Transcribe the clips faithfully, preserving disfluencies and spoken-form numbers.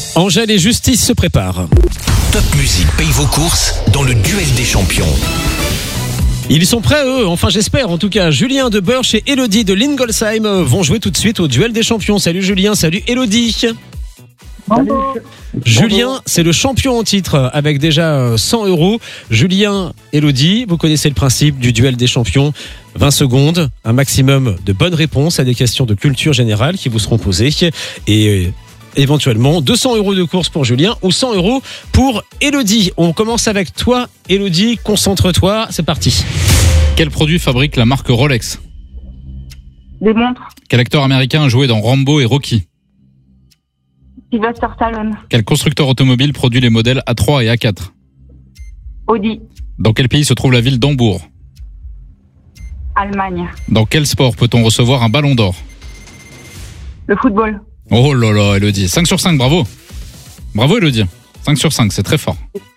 Angèle et Justice se préparent. Top Music paye vos courses dans le duel des champions. Ils sont prêts eux, enfin j'espère en tout cas. Julien de Burch et Elodie de Lingolsheim vont jouer tout de suite au duel des champions. Salut Julien, salut Elodie. Bonjour. Julien, c'est le champion en titre avec déjà cent euros. Julien, Elodie, vous connaissez le principe du duel des champions. vingt secondes, un maximum de bonnes réponses à des questions de culture générale qui vous seront posées. Et éventuellement deux cents euros de course pour Julien ou cent euros pour Elodie. On commence avec toi, Elodie. Concentre-toi, c'est parti. Quel produit fabrique la marque Rolex? Des montres. Quel acteur américain a joué dans Rambo et Rocky? Sylvester Stallone. Quel constructeur automobile produit les modèles A trois et A quatre? Audi. Dans quel pays se trouve la ville d'Hambourg? Allemagne. Dans quel sport peut-on recevoir un ballon d'or? Le football. Oh là là, Elodie. cinq sur cinq, bravo. Bravo, Elodie. cinq sur cinq, c'est très fort.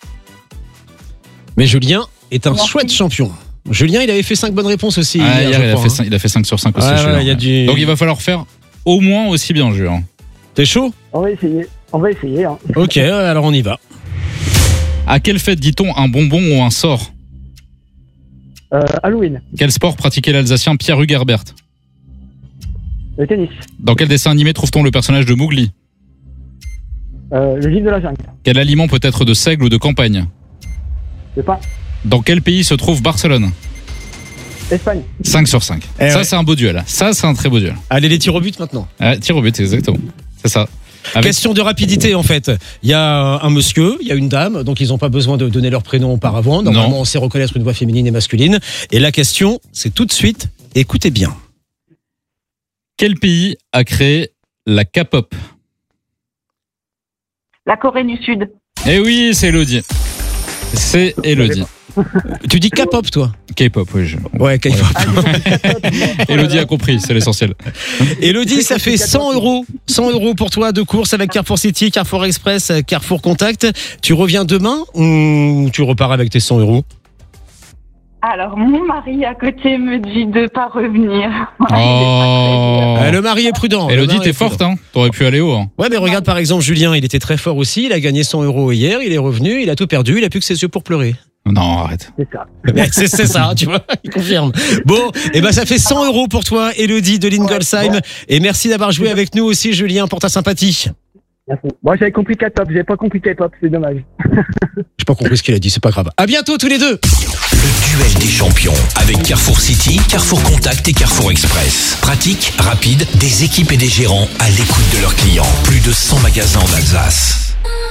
Mais Julien est un Merci. chouette champion. Julien, il avait fait cinq bonnes réponses aussi. Ah, hier, hier, je il, a crois, fait hein. cinq, il a fait cinq sur cinq aussi. Ouais, celui-là. ouais, il y a du... Donc il va falloir faire au moins aussi bien, Julien. T'es chaud? On va essayer. On va essayer. Hein. Ok, alors on y va. À quelle fête dit-on un bonbon ou un sort? Euh, Halloween. Quel sport pratiquait l'Alsacien Pierre Hugerbert? Le tennis. Dans quel dessin animé trouve-t-on le personnage de Mowgli? Euh, le livre de la jungle. Quel aliment peut être de seigle ou de campagne? Le pain. Dans quel pays se trouve Barcelone? Espagne. cinq sur cinq. Eh Ça, ouais. c'est un beau duel. Ça, c'est un très beau duel. Allez, les tirs au but maintenant. Ah, tir au but, exactement. C'est ça. Avec- Question de rapidité en fait. Il y a un monsieur, il y a une dame, donc ils n'ont pas besoin de donner leur prénom auparavant. Normalement, Non. on sait reconnaître une voix féminine et masculine. Et la question, c'est tout de suite, écoutez bien. Quel pays a créé la K-pop? La Corée du Sud. Eh oui, c'est Elodie. C'est Elodie. Tu dis K-pop toi? K-pop, oui. Je... Ouais, K-pop. Elodie a compris, c'est l'essentiel. Elodie, ça fait cent euros. cent euros pour toi de course avec Carrefour City, Carrefour Express, Carrefour Contact. Tu reviens demain ou tu repars avec tes cent euros? Alors, mon mari à côté me dit de pas revenir. Oh. Euh, le mari est prudent. Le Elodie, mari t'es est forte, prudent. hein. T'aurais pu aller haut, hein. Ouais, mais regarde par exemple Julien, il était très fort aussi. Il a gagné cent euros hier. Il est revenu, il a tout perdu. Il a plus que ses yeux pour pleurer. Non, arrête. C'est ça. C'est, c'est ça, tu vois, il confirme. Bon, et ben ça fait cent euros pour toi, Elodie de Lingolsheim. Et merci d'avoir joué avec nous aussi, Julien, pour ta sympathie. Merci. Moi, j'avais compris K-pop. J'avais pas compris K-pop. C'est dommage. J'ai pas compris ce qu'il a dit, c'est pas grave. À bientôt tous les deux. Le duel des champions avec Carrefour City, Carrefour Contact et Carrefour Express. Pratique, rapide, des équipes et des gérants à l'écoute de leurs clients. Plus de cent magasins en Alsace.